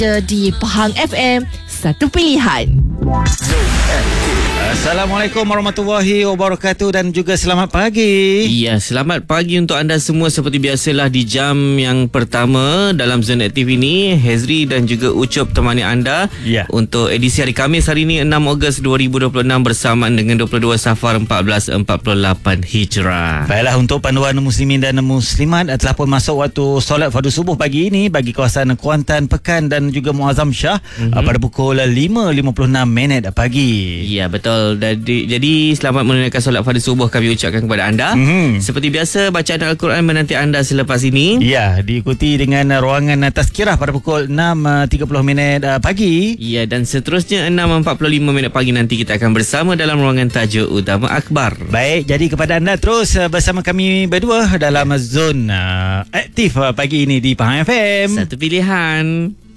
di Pahang FM, satu pilihan. Assalamualaikum warahmatullahi wabarakatuh dan juga selamat pagi. Ya, selamat pagi untuk anda semua. Seperti biasalah di jam yang pertama dalam Zone Aktif ini, Hezri dan juga Ucup temani anda untuk edisi hari Khamis hari ini 6 Ogos 2026 bersamaan dengan 22 Safar 1448 Hijrah. Baiklah, untuk panduan muslimin dan muslimat, telah pun masuk waktu solat fardu subuh pagi ini bagi kawasan Kuantan, Pekan dan juga Muazzam Shah pada pukul 5.56 pagi. Ya, betul. Jadi selamat menunaikan solat fardu subuh kami ucapkan kepada anda. Seperti biasa, bacaan Al-Quran menanti anda selepas ini. Ya, diikuti dengan ruangan tazkirah pada pukul 6.30 pagi. Ya, dan seterusnya 6.45 pagi nanti kita akan bersama dalam ruangan tajuk utama akhbar. Baik, jadi kepada anda terus bersama kami berdua dalam Zone Aktif pagi ini di Pahang FM. Satu pilihan.